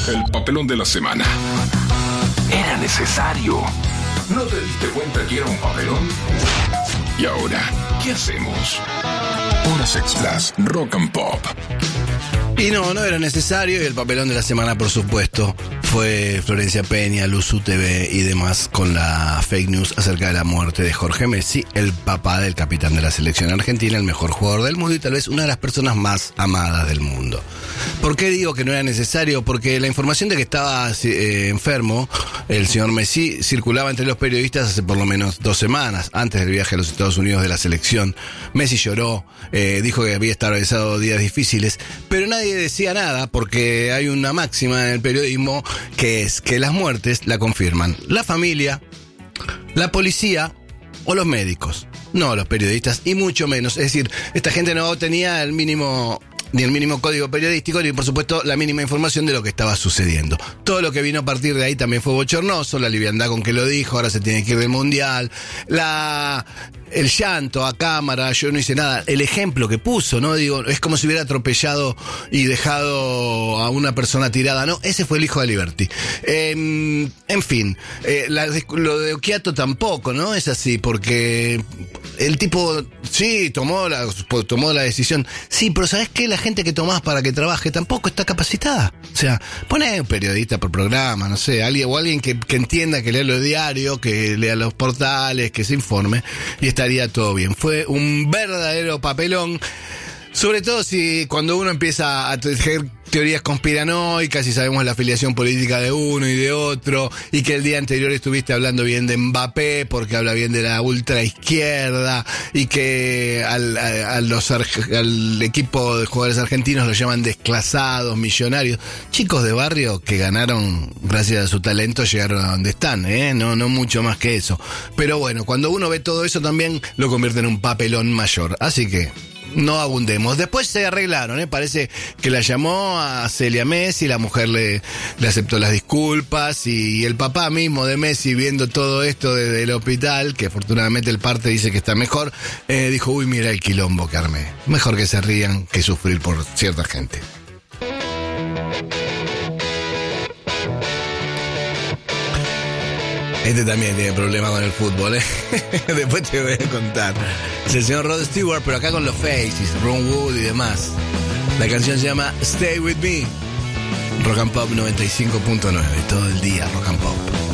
El papelón de la semana. Era necesario. ¿No te diste cuenta que era un papelón? Y ahora, ¿qué hacemos? Horas extras, Rock and Pop. Y no era necesario, y el papelón de la semana, por supuesto, fue Florencia Peña, Luz UTV y demás con la fake news acerca de la muerte de Jorge Messi, el papá del capitán de la selección argentina, el mejor jugador del mundo y tal vez una de las personas más amadas del mundo. ¿Por qué digo que no era necesario? Porque la información de que estaba enfermo el señor Messi circulaba entre los periodistas hace por lo menos 2 semanas, antes del viaje a los Estados Unidos de la selección. Messi lloró, dijo que había atravesado días difíciles, pero nadie decía nada porque hay una máxima en el periodismo que es que las muertes la confirman la familia, la policía o los médicos, no los periodistas, y mucho menos. Es decir, esta gente no tenía el mínimo código periodístico, ni por supuesto la mínima información de lo que estaba sucediendo. Todo lo que vino a partir de ahí también fue bochornoso, la liviandad con que lo dijo, ahora se tiene que ir del mundial, el llanto a cámara, yo no hice nada, el ejemplo que puso, ¿no? Digo, es como si hubiera atropellado y dejado a una persona tirada, ¿no? Ese fue el hijo de Liberty. En fin, lo de Occhiato tampoco, ¿no? Es así, porque el tipo, sí, tomó la decisión. Sí, pero ¿sabes qué? La gente que tomás para que trabaje tampoco está capacitada. O sea, pone un periodista por programa, no sé, alguien que entienda, que lea los diarios, que lea los portales, que se informe, y estaría todo bien. Fue un verdadero papelón. Sobre todo si cuando uno empieza a tejer teorías conspiranoicas y sabemos la afiliación política de uno y de otro, y que el día anterior estuviste hablando bien de Mbappé porque habla bien de la ultraizquierda, y que al equipo de jugadores argentinos lo llaman desclasados, millonarios, chicos de barrio que ganaron gracias a su talento, llegaron a donde están, no mucho más que eso. Pero bueno, cuando uno ve todo eso también lo convierte en un papelón mayor, así que no abundemos. Después se arreglaron, parece que la llamó a Celia Messi, la mujer le aceptó las disculpas, y el papá mismo de Messi, viendo todo esto desde el hospital, que afortunadamente el parte dice que está mejor, dijo, uy, mira el quilombo que armé. Mejor que se rían que sufrir por cierta gente. Este también tiene problemas con el fútbol, Después te voy a contar. Es el señor Rod Stewart, pero acá con los Faces, Ron Wood y demás. La canción se llama Stay With Me. Rock and Pop 95.9. Todo el día Rock and Pop.